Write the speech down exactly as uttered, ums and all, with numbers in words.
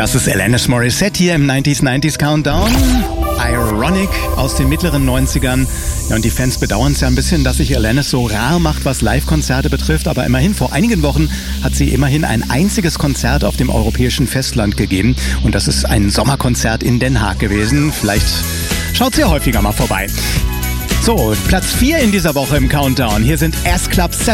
Das ist Alanis Morissette hier im neunziger neunziger Countdown. Ironic aus den mittleren neunzigern. Ja, und die Fans bedauern es ja ein bisschen, dass sich Alanis so rar macht, was Live-Konzerte betrifft. Aber immerhin, vor einigen Wochen hat sie immerhin ein einziges Konzert auf dem europäischen Festland gegeben. Und das ist ein Sommerkonzert in Den Haag gewesen. Vielleicht schaut sie häufiger mal vorbei. So, Platz vier in dieser Woche im Countdown. Hier sind S-Club sieben.